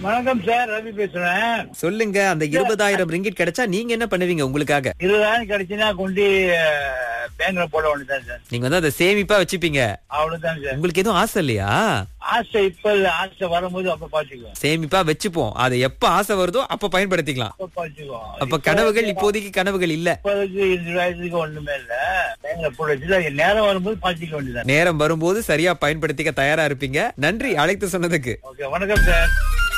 வணக்கம் சார், ரவி பேசுறேன். சொல்லுங்க, அந்த 20,000 ரிங்கிட் கிடைச்சா நீங்க என்ன பண்ணுவீங்க உங்களுக்காக? 20,000 கிடைச்சுன்னா கொண்டு பேங்க்ல போட வேண்டியதான் சார். நீங்க வந்து அதை சேமிப்பா வச்சுப்பீங்க. அவ்வளவுதான் சார். உங்களுக்கு எதுவும் ஆசை இல்லையா? ஆசை இப்ப இல்ல, ஆசை வரும்போது அப்ப பாத்துக்குவோம். சேமிப்பா வச்சுப்போம், அதை எப்ப ஆசை வருதோ அப்ப பயன்படுத்திக்கலாம். அப்ப பாத்துக்குவோம். அப்ப கனவுகள் இப்போதைக்கு கனவுகள் இல்ல. இப்போதைக்கு 20,000 ஒண்ணுமே இல்ல. பேங்க்ல போட வச்சு நேரம் வரும்போது பாத்துக்க வேண்டியதான். நேரம் வரும்போது சரியா பயன்படுத்திக்க தயாரா இருப்பீங்க. நன்றி அழைத்து சொன்னதுக்கு. ஓகே, வணக்கம் சார்.